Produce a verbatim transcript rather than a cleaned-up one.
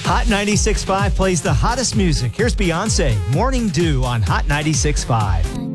Hot ninety-six point five plays the hottest music. Here's Beyonce, Morning Dew on Hot ninety-six point five.